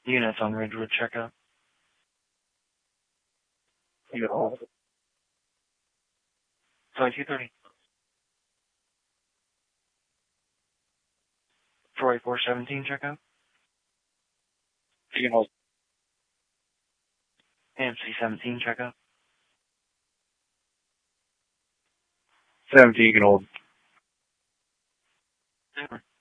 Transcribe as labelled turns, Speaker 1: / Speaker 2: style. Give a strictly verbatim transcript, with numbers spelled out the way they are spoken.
Speaker 1: Units on Ridgewood checkup.
Speaker 2: You hold.
Speaker 1: twenty-two thirty. forty-four seventeen checkup.
Speaker 2: You can hold.
Speaker 1: A M C seventeen checkup.
Speaker 2: seventeen, you can hold.
Speaker 1: Super.